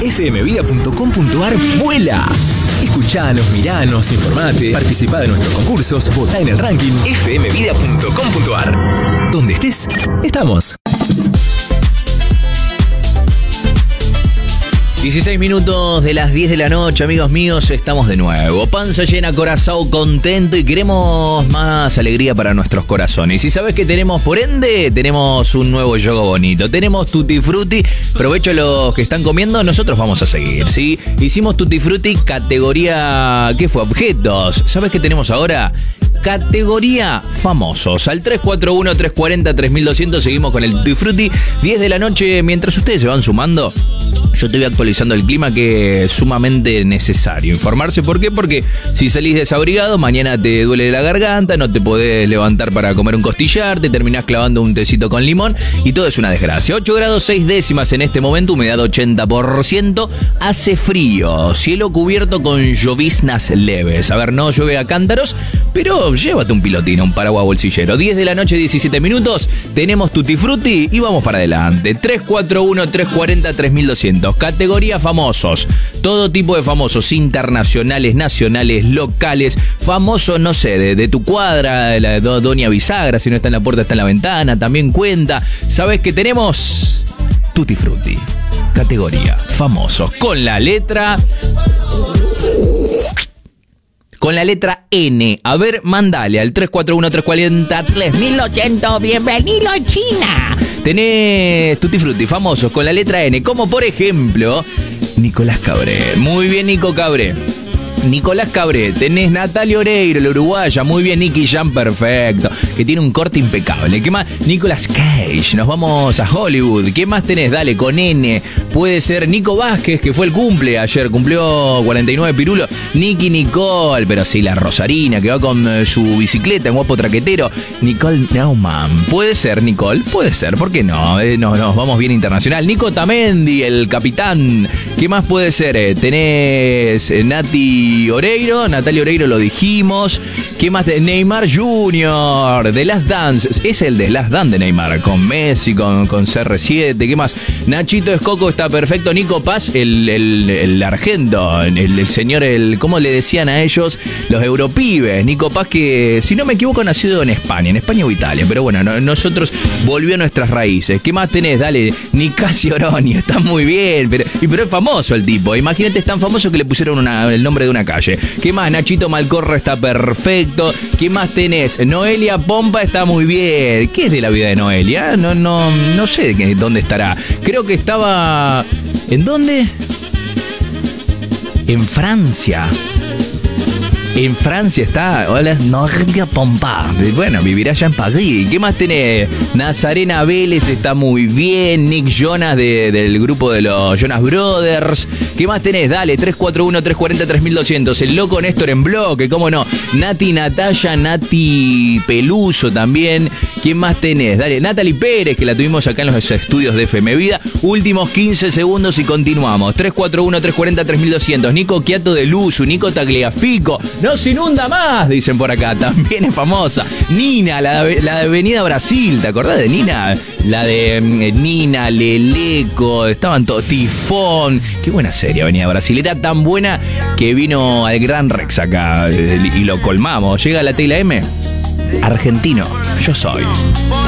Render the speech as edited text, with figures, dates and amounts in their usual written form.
fmvida.com.ar vuela. Escuchanos, miranos, informate, participá de nuestros concursos, votá en el ranking fmvida.com.ar. Donde estés, estamos. 16 minutos de las 10 de la noche, amigos míos, estamos de nuevo. Panza llena, corazón contento y queremos más alegría para nuestros corazones. Y sabes que tenemos, por ende, tenemos un nuevo yogo bonito. Tenemos Tutti Frutti. Provecho a los que están comiendo, nosotros vamos a seguir, ¿sí? Hicimos Tutti Frutti categoría, ¿qué fue? Objetos. ¿Sabes qué tenemos ahora? Categoría famosos. Al 341-340-3200 seguimos con el Tutti Frutti. 10 de la noche, mientras ustedes se van sumando, yo te voy actualizando el clima, que es sumamente necesario informarse. ¿Por qué? Porque si salís desabrigado, mañana te duele la garganta, no te podés levantar para comer un costillar, te terminás clavando un tecito con limón y todo es una desgracia. 8 grados 6 décimas en este momento, humedad 80%, hace frío, cielo cubierto con lloviznas leves. A ver, no llueve a cántaros, pero llévate un pilotín, un paraguas bolsillero. 10 de la noche, 17 minutos, tenemos Tutti Frutti y vamos para adelante. 341-340-3200. Categoría famosos. Todo tipo de famosos, internacionales, nacionales, locales. Famoso, no sé, de tu cuadra, la de Doña Bisagra, si no está en la puerta, está en la ventana, también cuenta. ¿Sabes que tenemos? Tutti Frutti. Categoría famosos. Con la letra N. A ver, mandale al 341-340-3080. Bienvenido, China. Tenés Tutti Frutti famosos con la letra N, como por ejemplo Nicolás Cabré. Muy bien, Nico Cabré. Nicolás Cabré. Tenés Natalia Oreiro, la uruguaya. Muy bien, Nicky Jam, perfecto, que tiene un corte impecable. ¿Qué más? Nicolas Cage. Nos vamos a Hollywood. ¿Qué más tenés? Dale, con N. Puede ser Nico Vázquez, que fue el cumple ayer, cumplió 49 pirulo. Nicky Nicole, pero sí, la rosarina, que va con su bicicleta, un guapo traquetero. Nicole Neumann. Puede ser, Nicole, puede ser, ¿por qué no? Nos vamos bien internacional. Nico Tamendi, el capitán. ¿Qué más puede ser? Tenés Natalia Oreiro, lo dijimos. ¿Qué más? Neymar Jr., The Last Dance. Es el The Last Dance de Neymar, con Messi, con CR7. ¿Qué más? Nachito Escoco está perfecto. Nico Paz, el argento, el señor, ¿cómo le decían a ellos? Los europibes. Nico Paz, que si no me equivoco nacido en España o Italia, pero bueno, nosotros volvió a nuestras raíces. ¿Qué más tenés? Dale, Nicasio Oroni, está muy bien, pero es famoso el tipo. Imagínate, es tan famoso que le pusieron el nombre de una calle. ¿Qué más? Nachito Malcorra está perfecto. ¿Qué más tenés? Noelia Pompa está muy bien. ¿Qué es de la vida de Noelia? No sé dónde estará. Creo que estaba... ¿En dónde? En Francia. En Francia está. Hola, Noelia Pompa. Bueno, vivirá allá en París. ¿Qué más tenés? Nazarena Vélez está muy bien. Nick Jonas del grupo de los Jonas Brothers. ¿Qué más tenés? Dale, 341-340-3200. El loco Néstor en bloque, ¿cómo no? Nati Natalia, Nati Peluso también. ¿Quién más tenés? Dale, Natalie Pérez, que la tuvimos acá en los estudios de FM Vida. Últimos 15 segundos y continuamos. 341-340-3200. Nico Quiato de Luzu, Nico Tagliafico. ¡No se inunda más!, dicen por acá. También es famosa. Nina, la de Avenida Brasil. ¿Te acordás de Nina? La de Nina, Leleco. Estaban todos. Tifón. Qué buena serie Avenida Brasil. Era tan buena que vino al Gran Rex acá y lo colmamos. Llega la T y la M. Argentino, yo soy.